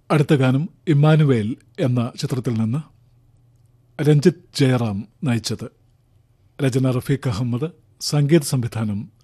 അടുത്ത ഗാനം ഇമ്മാനുവേൽ എന്ന ചിത്രത്തിൽ നിന്ന് രഞ്ജിത്ത് ജയറാം നയിച്ചത്. രചന റഫീഖ് അഹമ്മദ്, സംഗീത സംവിധാനം